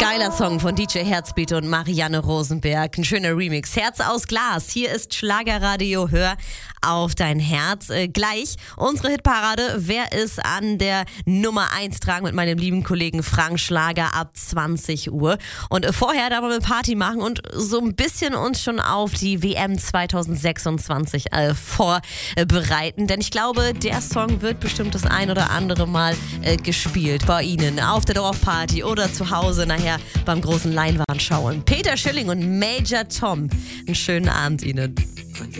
Geiler Song von DJ Herzbeat und Marianne Rosenberg. Ein schöner Remix. Herz aus Glas. Hier ist Schlagerradio. Hör auf dein Herz. Gleich unsere Hitparade. Wer ist an der Nummer 1 tragen mit meinem lieben Kollegen Frank Schlager ab 20 Uhr. Und vorher da wollen wir Party machen und so ein bisschen uns schon auf die WM 2026 vorbereiten. Denn ich glaube, der Song wird bestimmt das ein oder andere Mal gespielt bei Ihnen auf der Dorfparty oder zu Hause nachher beim großen Leinwandschauen. Peter Schilling und Major Tom. Einen schönen Abend Ihnen.